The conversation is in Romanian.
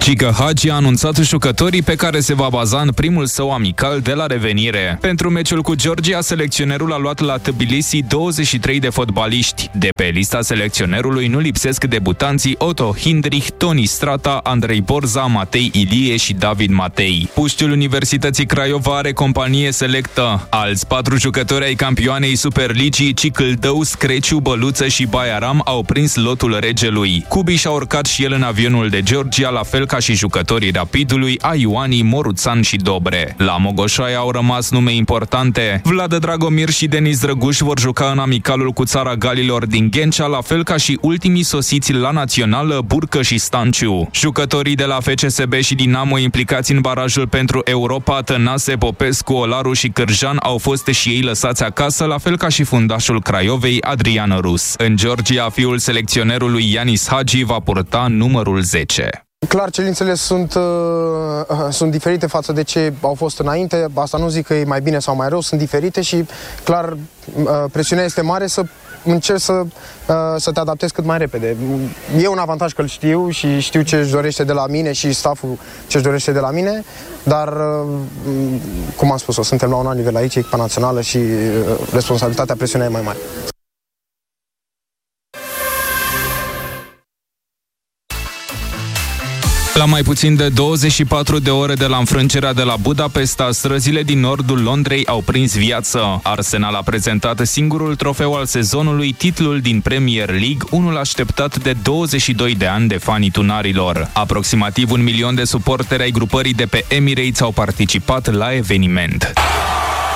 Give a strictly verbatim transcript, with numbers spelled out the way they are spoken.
Giga Hagi a anunțat jucătorii pe care se va baza în primul său amical de la revenire. Pentru meciul cu Georgia, selecționerul a luat la Tbilisi douăzeci și trei de fotbaliști. De pe lista selecționerului nu lipsesc debutanții Otto Hindrich, Toni Strata, Andrei Borza, Matei Ilie și David Matei. Puștiul Universității Craiova are companie selectă. Alți patru jucători ai campioanei Superligii, Cicâldău, Screciu, Băluță și Baiaram, au prins lotul regelui. Cubi și-a urcat și el în avionul de Georgia, la fel ca și jucătorii Rapidului, Aioani, Moruțan și Dobre. La Mogoșoaia au rămas nume importante. Vlad Dragomir și Denis Drăguș vor juca în amicalul cu țara Galilor din Ghencea, la fel ca și ultimii sosiți la națională, Burcă și Stanciu. Jucătorii de la F C S B și Dinamo implicați în barajul pentru Europa, Tănase, Popescu, Olaru și Cârjan, au fost și ei lăsați acasă, la fel ca și fundașul Craiovei, Adrian Rus. În Georgia, fiul selecționerului Ianis Hagi va purta numărul zece. Clar, cerințele sunt, uh, sunt diferite față de ce au fost înainte. Asta nu zic că e mai bine sau mai rău, sunt diferite și, clar, uh, presiunea este mare să încerci să, uh, să te adaptezi cât mai repede. E un avantaj că îl știu și știu ce își dorește de la mine și stafful ce își dorește de la mine, dar, uh, cum am spus-o, suntem la un alt nivel aici, echipa națională și uh, responsabilitatea, presiunea e mai mare. La mai puțin de douăzeci și patru de ore de la înfrângerea de la Budapesta, străzile din nordul Londrei au prins viață. Arsenal a prezentat singurul trofeu al sezonului, titlul din Premier League, unul așteptat de douăzeci și doi de ani de fanii tunarilor. Aproximativ un milion de suporteri ai grupării de pe Emirates au participat la eveniment.